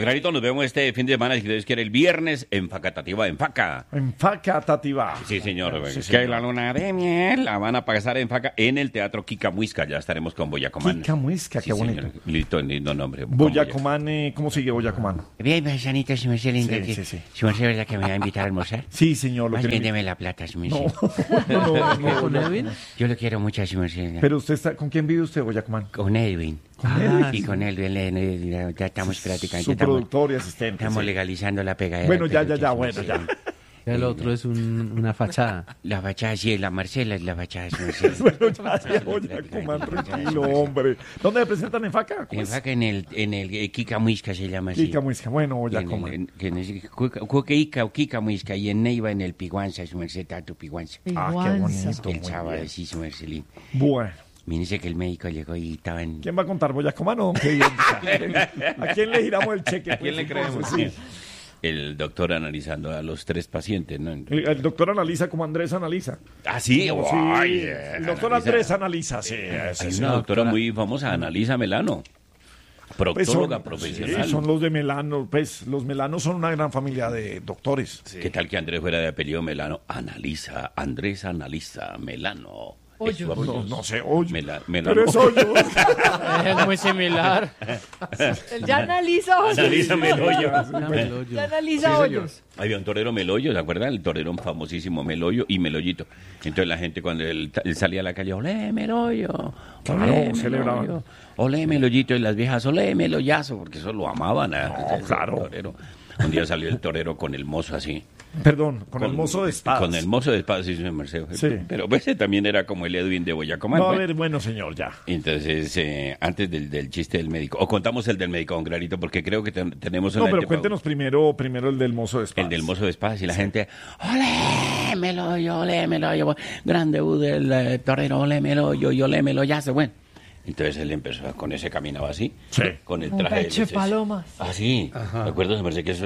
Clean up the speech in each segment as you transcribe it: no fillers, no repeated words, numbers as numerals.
Granito, nos vemos este fin de semana, si Dios quiere, el viernes en Facatativá, en Faca. En Facatativá. Sí, señor. Sí, Es señor. que la luna de miel la van a pasar en Faca, en el Teatro Kikamuisca. Ya estaremos con Boyacomán. Kikamuisca, Sí, qué bonito. señor. Lindo nombre. con Boyacomán, ¿cómo sigue Boyacomán? Bien, paisanito, su merced linda. Sí. Su merced, ¿verdad que me va a invitar a almorzar? Sí, señor. Lo Más que bien deme la plata, su merced. no. ¿Con Edwin? Yo lo quiero mucho, su merced. Pero usted está, ¿con quién vive usted, Boyacomán? Con Edwin. Y con Edwin ya estamos prácticamente. Su productor y asistente. Estamos sí. legalizando la pegadera. Bueno, ya, pero su bueno, merced. ya. El otro es una fachada. La fachada, sí, la Marcela es la fachada, su merced. Bueno, ya, Boyacomán, tranquilo, hombre. ¿Dónde me presentan en Faca? ¿Cómo En es? Faca, en el Kikamuisca se llama así. Kikamuisca, bueno, Boyacomán. Kikamuisca y en Neiva, en el Piguanza, su merced, Tato Piguanza. Ah, qué bonito. El muy sábado, bien. sí, su merced. Lindo. Bueno. Me dice que el médico llegó y estaba en... ¿Quién va a contar, Boyacomán o qué? ¿A quién le giramos el cheque? ¿A quién le creemos? Sí. El doctor analizando a los 3 pacientes, ¿no? El doctor analiza como Andrés analiza. Ah, sí. Sí, Ay, el doctor analiza. Andrés analiza, sí. Hay una doctora muy famosa, Analisa Melano. Proctóloga profesional. Sí, son los de Melano. Pues los Melanos son una gran familia de doctores. ¿Qué tal que Andrés fuera de apellido Melano? Andrés analiza Melano. Hoyo. No sé, oye. Melano. Pero es hoyo. Es muy similar. Él ya analiza hoyos. Analiza Meloyo. Ya analiza hoyos. Había un torero Meloyo, ¿se acuerdan? El torero famosísimo Meloyo y Meloyito. Entonces la gente cuando él salía a la calle, olé Meloyo, Claro, olé celebraban. Meloyo, olé Meloyito, y las viejas, olé Meloyazo, porque eso lo amaban. claro. Torero. Un día salió el torero con el mozo así. Perdón, con el mozo de espadas. Con el mozo de espadas, sí, señor Merced. Sí. Pero ese también era como el Edwin de Boyacomán. No, a ¿no? ver, bueno, señor, ya. Entonces, antes del chiste del médico, o contamos el del médico, don Clarito, porque creo que tenemos No, una pero etapa- cuéntenos primero el del mozo de espadas. el del mozo de espadas y la gente, olémelo, grande del torero, olémelo, yo lémelo, ya se bueno. Entonces él empezó, con ese caminaba así, Sí. con el Un traje pecho de luces. palomas. Así, ¿me acuerdas? Me parece que eso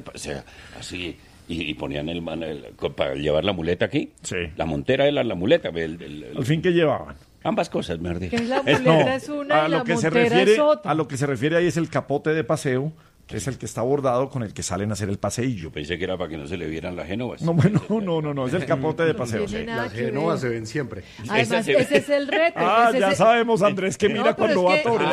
así, y ponían para llevar la muleta aquí, Sí. la montera era la muleta, Al fin, ¿qué llevaban? ambas cosas, me Que la muleta es una a y lo la que se montera refiere, es otra. a lo que se refiere ahí es el capote de paseo, que es el que está bordado con el que salen a hacer el paseillo. Pensé que era para que no se le vieran las génovas. No, bueno, no, es el capote de paseo. tiene sí. nada Las que ver. genovas se ven siempre. Además, Esa se- ese es el reto. Ah, ese ya es- sabemos, Andrés, que mira pero cuando es va a que- toros.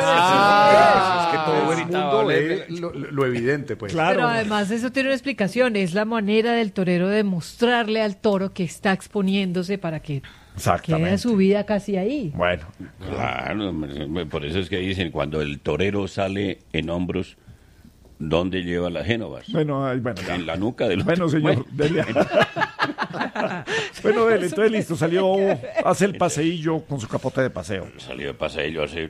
Es que todo el ahorita mundo vale. ve lo evidente, pues. Claro. Pero además eso tiene una explicación. Es la manera del torero de mostrarle al toro que está exponiéndose para que Exactamente. quede su vida casi ahí. Bueno, Claro, hombre, por eso es que dicen, cuando el torero sale en hombros, ¿dónde lleva las génovas? bueno, ya. En la nuca del Bueno, señor, dele. Bueno, dele, entonces listo, salió, hace el paseillo con su capote de paseo. Salió de paseillo así.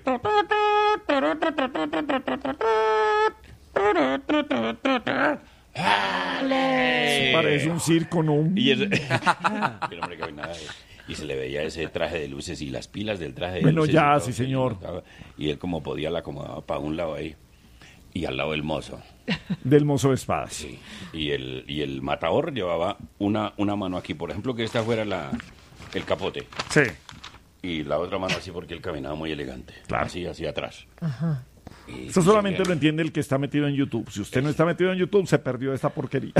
¡Ale! Parece un circo, ¿no? Y eso... Pero, hombre, que no hay nada de eso. Y se le veía ese traje de luces y las pilas del traje de Bueno, luces. ya, y todo, sí, señor. Y él como podía la acomodaba para un lado ahí. Y al lado el mozo. Del mozo de espadas. Sí. Y el matador llevaba una mano aquí, por ejemplo, que esta fuera el capote. Sí. Y la otra mano así porque él caminaba muy elegante. Claro. Así, hacia atrás. Ajá. Y Eso solamente seguía- lo entiende el que está metido en YouTube. Si usted no está metido en YouTube, se perdió esta porquería.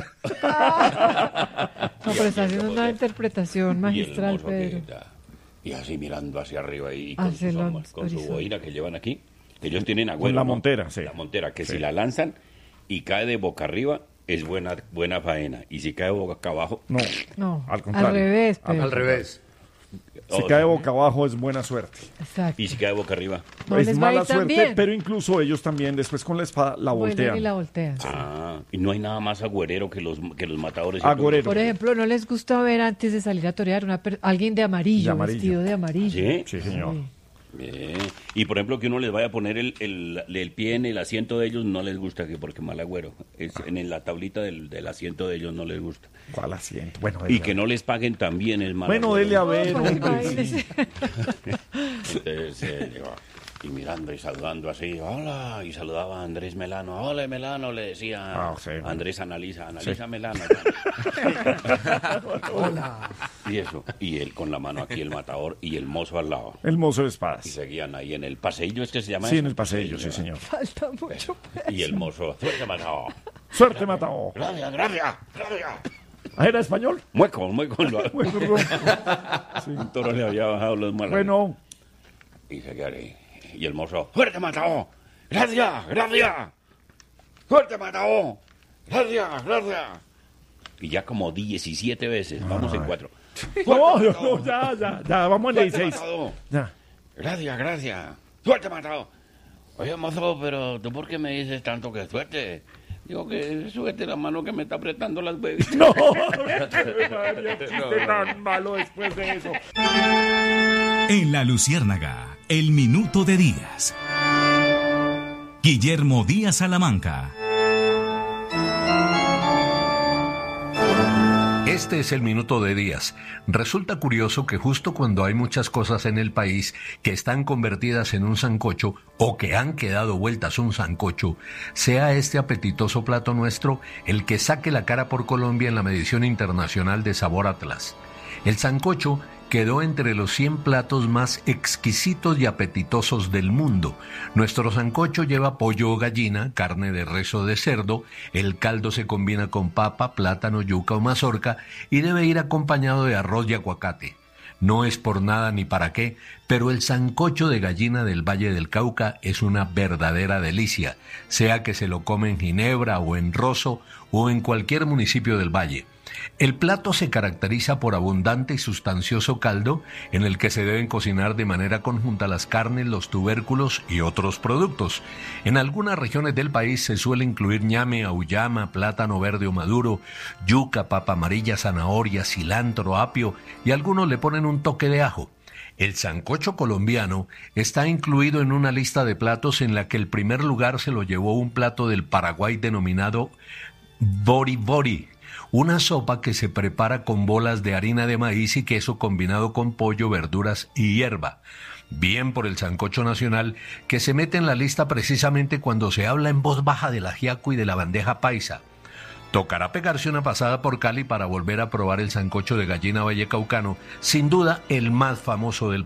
No, pero está haciendo una interpretación y el magistral, mozo que Pedro. y así mirando hacia arriba y Hacia el con su horizonte. boina que llevan aquí. Que ellos tienen agüero, Con la ¿no? montera, sí. La montera, que Sí. si la lanzan y cae de boca arriba, es buena faena. Y si cae boca abajo, No, No, al contrario. al revés, Pedro. Al revés. Si cae boca abajo es buena suerte. Exacto. y si cae boca arriba. No es les va a ir mala tan suerte, bien. pero incluso ellos también después con la espada la Vuelven voltean. y la voltean. Y no hay nada más agüerero que los matadores. Agorero. Por ejemplo, ¿no les gusta ver antes de salir a torear alguien de amarillo, De amarillo. vestido de amarillo? ¿Sí? Sí, señor. Sí. Bien. Y por ejemplo, que uno les vaya a poner el pie en el asiento de ellos, no les gusta, que porque mal agüero. En la tablita del asiento de ellos no les gusta. ¿Cuál asiento? Bueno, Y dele que a no les paguen también es mal Bueno, agüero. dele a ver, No, pues, hombre. imagínese. Entonces, y mirando y saludando así, hola, y saludaba a Andrés Melano, hola Melano, le decía sí. Andrés analiza Melano. Hola. Y eso, y él con la mano aquí, el matador, y el mozo al lado. El mozo de Y espadas. seguían ahí en el paseillo, ¿es que se llama Sí, eso? en el paseillo, sí, señor. Falta mucho. Y el mozo, suerte matador. Suerte, Matao. Gracias, gracias, gracias. ¿Ah, ¿era español? Mueco. Bueno, Un toro le había bajado los malos. bueno, Y se quedó ahí. Y el mozo, ¡fuerte, matao! ¡Gracias, gracias! ¡Fuerte, matao! ¡Gracias, gracias! Y ya como 17 veces, vamos en 4. no, ya, vamos en ¡Fuerte, 16. matao! Ya. ¡Gracias, gracias! ¡Suerte, matao! Oye, mozo, pero ¿tú por qué me dices tanto que suerte? Digo que suerte la mano que me está apretando las bebidas. No, María, chiste tan malo después de eso. En La Luciérnaga, el minuto de Díaz. Guillermo Díaz Salamanca. Este es el minuto de Díaz. Resulta curioso que justo cuando hay muchas cosas en el país que están convertidas en un sancocho o que han quedado vueltas un sancocho, sea este apetitoso plato nuestro el que saque la cara por Colombia en la medición internacional de Sabor Atlas. El sancocho quedó entre los 100 platos más exquisitos y apetitosos del mundo. Nuestro sancocho lleva pollo o gallina, carne de res o de cerdo, el caldo se combina con papa, plátano, yuca o mazorca y debe ir acompañado de arroz y aguacate. No es por nada ni para qué, pero el sancocho de gallina del Valle del Cauca es una verdadera delicia, sea que se lo come en Ginebra o en Rosso o en cualquier municipio del Valle. El plato se caracteriza por abundante y sustancioso caldo en el que se deben cocinar de manera conjunta las carnes, los tubérculos y otros productos. En algunas regiones del país se suele incluir ñame, auyama, plátano verde o maduro, yuca, papa amarilla, zanahoria, cilantro, apio y algunos le ponen un toque de ajo. El sancocho colombiano está incluido en una lista de platos en la que el primer lugar se lo llevó un plato del Paraguay denominado bori bori, una sopa que se prepara con bolas de harina de maíz y queso combinado con pollo, verduras y hierba. Bien por el sancocho nacional, que se mete en la lista precisamente cuando se habla en voz baja del ajiaco y de la bandeja paisa. Tocará pegarse una pasada por Cali para volver a probar el sancocho de gallina vallecaucano, sin duda el más famoso del